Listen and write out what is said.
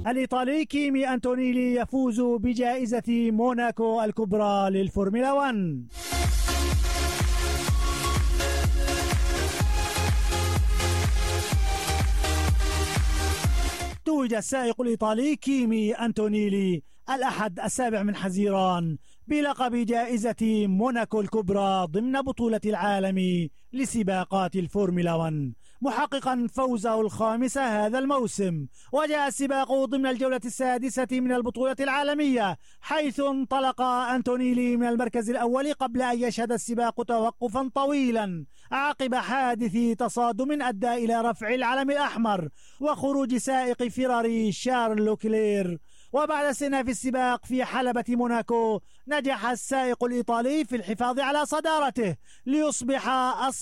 الإيطالي كيمي أنتونيلي يفوز بجائزة موناكو الكبرى للفورمولا 1. توج السائق الإيطالي كيمي أنتونيلي الأحد 7 من حزيران بلقب جائزة موناكو الكبرى ضمن بطولة العالم لسباقات الفورمولا 1، محققا فوزه ال5 هذا الموسم. وجاء السباق ضمن الجولة السادسة من البطولة العالمية، حيث انطلق أنتونيلي من المركز الأول قبل أن يشهد السباق توقفا طويلا عقب حادث تصادم أدى إلى رفع العلم الأحمر وخروج سائق فيراري شارل لوكلير. وبعد استئناف السباق في حلبة موناكو، نجح السائق الإيطالي في الحفاظ على صدارته ليصبح